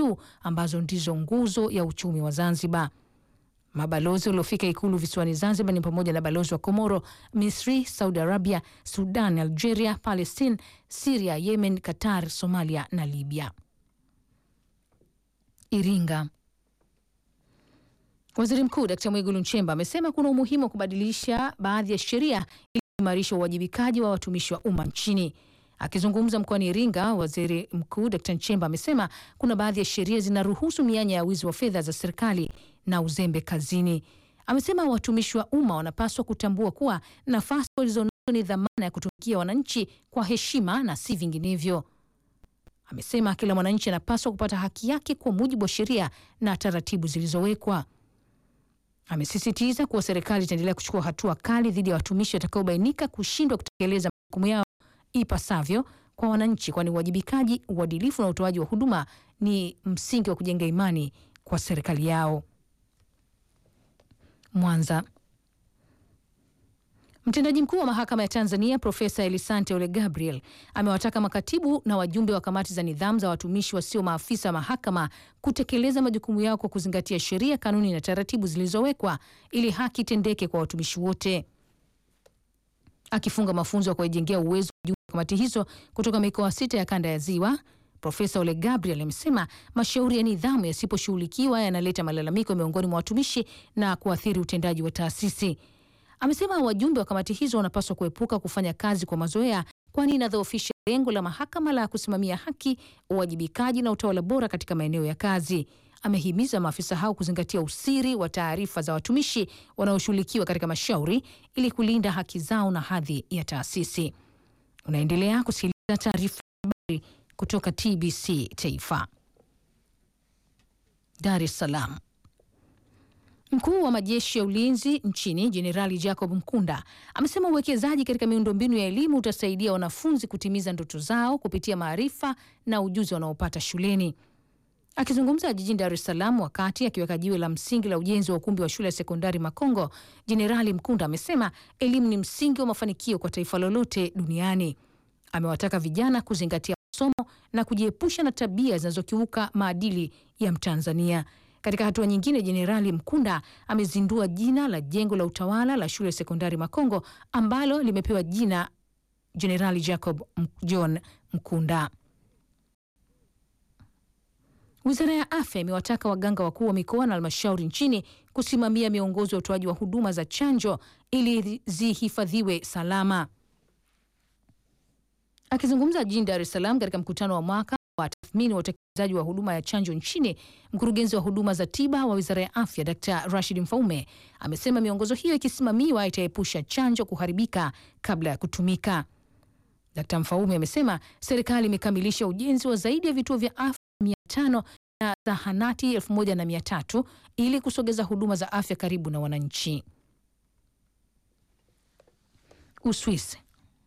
juu ambazo ndizo nguzo ya uchumi wa Zanzibar. Mabalozi waliofika Ikulu visiwani Zanzibar ni pamoja na balozi wa Komoro, Misri, Saudi Arabia, Sudan, Algeria, Palestine, Syria, Yemen, Qatar, Somalia na Libya. Iringa. Waziri Mkuu Dkt. Mwigulu Nchemba amesema kuna umuhimu wa kubadilisha baadhi ya sheria ili kuimarisha uwajibikaji wa watumishi wa umma nchini. Akizungumza mkoani Iringa, Waziri Mkuu Dkt. Nchemba amesema kuna baadhi ya sheria zinaruhusu mianya ya wizi wa fedha za serikali na uzembe kazini. Amesema watumishi wa umma wanapaswa kutambua kuwa nafasi walizonazo ni dhamana ya kutumikia wananchi kwa heshima na si vinginevyo. Amesema kila mwananchi anapaswa kupata haki yake kwa mujibu wa sheria na taratibu zilizowekwa. Amesisitiza kuwa serikali itaendelea kuchukua hatua kali dhidi ya watumishi watakaobainika kushindwa kutekeleza majukumu yao ipasavyo kwa wananchi, kwani uwajibikaji, uadilifu na utoaji wa huduma ni msingi wa kujenga imani kwa serikali yao. Mwanza. Mtendaji mkuu wa mahakama ya Tanzania Profesa Elisante Ole Gabriel amewataka makatibu na wajumbe wa kamati za nidhamu za watumishi wasio maafisa wa mahakama kutekeleza majukumu yao kwa kuzingatia sheria, kanuni na taratibu zilizowekwa ili haki itendeke kwa watumishi wote. Akifunga mafunzo ya kuwajengea uwezo wajumbe wa kamati hizo kutoka mikoa 6 ya kanda ya Ziwa, Profesa Ole Gabriel amesema mashauri ya nidhamu yasiposhughulikiwa yanaleta malalamiko miongoni mwa watumishi na kuathiri utendaji wa taasisi. Amesema wajumbe wa kamati hizo wanapaswa kuepuka kufanya kazi kwa mazoea, kwani inadhoofisha lengo la mahakama la kusimamia haki, uwajibikaji na utawala bora katika maeneo ya kazi. Amehimiza maafisa hao kuzingatia usiri wa taarifa za watumishi wanaoshughulikiwa katika mashauri ili kulinda haki zao na hadhi ya taasisi. Unaendelea kusikiliza taarifa ya habari kutoka TBC Taifa. Dar es Salaam. Mkuu wa majeshi ya ulinzi nchini Jenerali Jacob Mkunda amesema uwekezaji katika miundombinu ya elimu utasaidia wanafunzi kutimiza ndoto zao kupitia maarifa na ujuzi wanaopata shuleni. Akizungumza jijini Dar es Salaam wakati akiweka jiwe la msingi la ujenzi wa ukumbi wa shule ya sekondari Makongo, Jenerali Mkunda amesema elimu ni msingi wa mafanikio kwa taifa lolote duniani. Amewataka vijana kuzingatia masomo na kujiepusha na tabia zinazokiuka maadili ya Mtanzania. Katika hatua nyingine, Jenerali Mkunda amezindua jina la jengo la utawala la shule ya sekondari Makongo ambalo limepewa jina Jenerali Jacob John Mkunda. Wizara ya Afya imewataka waganga wakuu wa mikoa na halmashauri nchini kusimamia miongozo ya utoaji wa huduma za chanjo ili zihifadhiwe salama. Akizungumza jijini Dar es Salaam katika mkutano wa mwaka wa tathmini wa utekelezaji wa huduma ya chanjo nchini, mkurugenzi wa huduma za tiba wa Wizara ya Afya Dr. Rashid Mfaume amesema miongozo hiyo ikisimamiwa itaepusha chanjo kuharibika kabla ya kutumika. Dr. Mfaume amesema serikali imekamilisha ujenzi wa zaidi ya vituo vya afya 500 na zahanati 1300 ili kusogeza huduma za afya karibu na wananchi. Uswisi.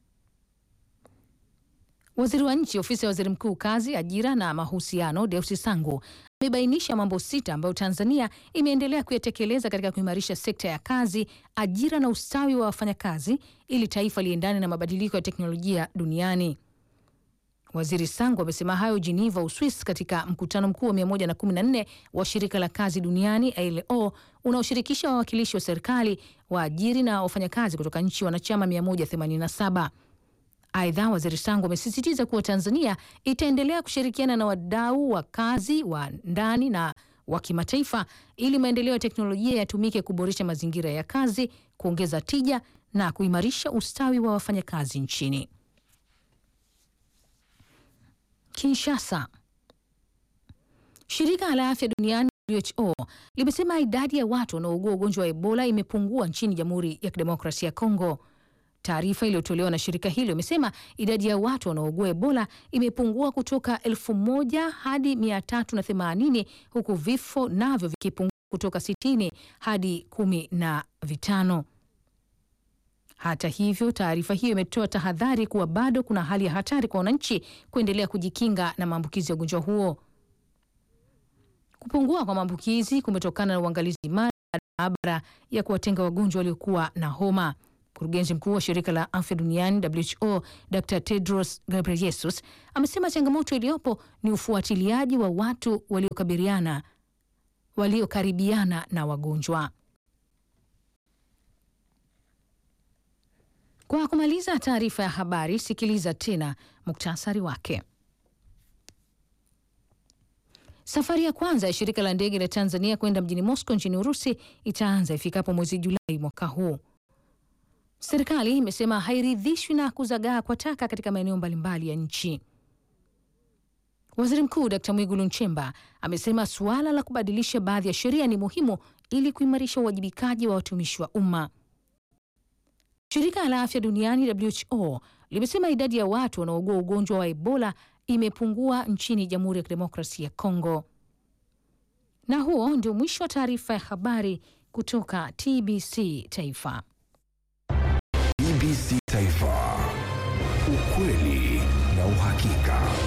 Waziri wa Nchi, Ofisi ya Waziri Mkuu, Kazi, Ajira na Mahusiano, Deusi Sangu amebainisha mambo 6 ambayo Tanzania imeendelea kuyatekeleza katika kuimarisha sekta ya kazi, ajira na ustawi wa wafanyakazi ili taifa liendane na mabadiliko ya teknolojia duniani. Waziri Sangu amesema hayo Geneva, Uswisi, katika mkutano mkuu wa 114 wa Shirika la Kazi Duniani ILO unaoshirikisha wawakilishi wa serikali, waajiri na wafanyakazi kutoka nchi wanachama 187. Aidha, Waziri Sangu amesisitiza kuwa Tanzania itaendelea kushirikiana na wadau wa kazi wa ndani na wa kimataifa ili maendeleo ya teknolojia yatumike kuboresha mazingira ya kazi, kuongeza tija na kuimarisha ustawi wa wafanyakazi nchini. Kinshasa. Shirika la Afya Duniani WHO limesema idadi ya watu wanaougua ugonjwa wa Ebola imepungua nchini Jamhuri ya Kidemokrasia ya Kongo. Taarifa iliyotolewa na shirika hilo imesema idadi ya watu wanaougua Ebola imepungua kutoka 1000 hadi 380 huku vifo navyo vikipungua kutoka 60 hadi 15. Hata hivyo, taarifa hiyo imetoa tahadhari kuwa bado kuna hali ya hatari kwa wananchi kuendelea kujikinga na maambukizi ya ugonjwa huo. Kupungua kwa maambukizi kumetokana na uangalizi imara na maabara ya kuwatenga wagonjwa waliokuwa na homa. Mkurugenzi mkuu wa shirika la afya duniani WHO Dr. Tedros Ghebreyesus amesema changamoto iliyopo ni ufuatiliaji wa watu waliokaribiana na wagonjwa. Kwa kumaliza taarifa ya habari, sikiliza tena muktasari wake. Safari ya kwanza ya shirika la ndege la Tanzania kwenda mjini Moscow nchini Urusi itaanza ifikapo mwezi Julai mwaka huu. Serikali imesema hairidhishwi na kuzagaa kwa taka katika maeneo mbalimbali ya nchi. Waziri Mkuu Dr. Mwigulu Nchemba amesema suala la kubadilisha baadhi ya sheria ni muhimu ili kuimarisha uwajibikaji wa watumishi wa umma. Shirika la Afya Duniani WHO limesema idadi ya watu wanaougua ugonjwa wa Ebola imepungua nchini Jamhuri ya Kidemokrasia ya Kongo. Na huo ndio mwisho wa taarifa ya habari kutoka TBC Taifa. TBC Taifa. Ukweli na uhakika.